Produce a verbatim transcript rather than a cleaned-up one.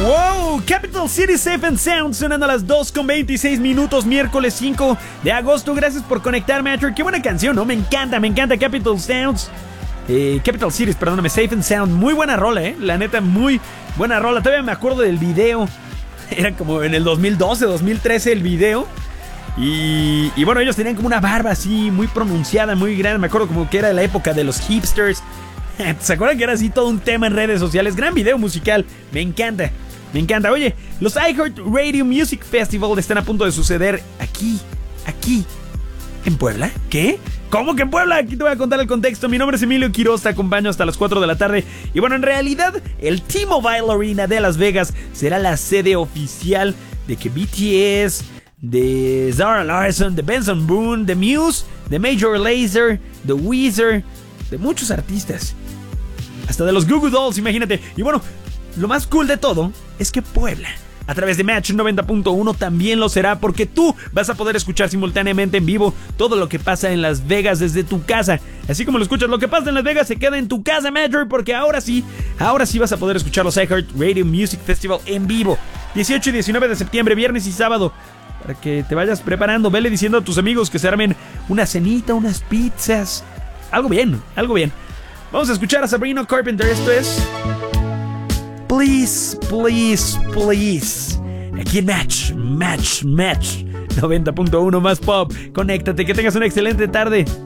Wow, Capital City Safe and Sound sonando a las dos con veintiséis minutos, miércoles cinco de agosto. Gracias por conectarme, Metro. Qué buena canción, ¿no? Me encanta, me encanta Capital Sounds. Eh, Capital Cities, perdóname, Safe and Sound. Muy buena rola, eh. La neta, muy buena rola. Todavía me acuerdo del video. Era como en el dos mil doce, dos mil trece el video. Y, y bueno, ellos tenían como una barba así muy pronunciada, muy grande. Me acuerdo como que era la época de los hipsters. ¿Se acuerdan que era así todo un tema en redes sociales? Gran video musical, me encanta, me encanta. Oye, los iHeartRadio Music Festival están a punto de suceder aquí, aquí, en Puebla. ¿Qué? ¿Cómo que en Puebla? Aquí te voy a contar el contexto. Mi nombre es Emilio Quiroz, te acompaño hasta las cuatro de la tarde. Y bueno, en realidad, el T-Mobile Arena de Las Vegas será la sede oficial de que B T S, de Zara Larsson, de Benson Boone, de Muse, de Major Lazer, de Weezer, de muchos artistas. Hasta de los Goo Goo Dolls, imagínate. Y bueno, lo más cool de todo es que Puebla, a través de Match noventa punto uno, también lo será, porque tú vas a poder escuchar simultáneamente en vivo todo lo que pasa en Las Vegas desde tu casa. Así como lo escuchas, lo que pasa en Las Vegas se queda en tu casa, Metro, porque ahora sí, ahora sí vas a poder escuchar los iHeartRadio Music Festival en vivo. dieciocho y diecinueve de septiembre, viernes y sábado. Para que te vayas preparando, vele diciendo a tus amigos que se armen una cenita, unas pizzas. Algo bien, algo bien. Vamos a escuchar a Sabrina Carpenter. Esto es Please, Please, Please. Aquí en Match, Match, Match noventa punto uno más pop. Conéctate, que tengas una excelente tarde.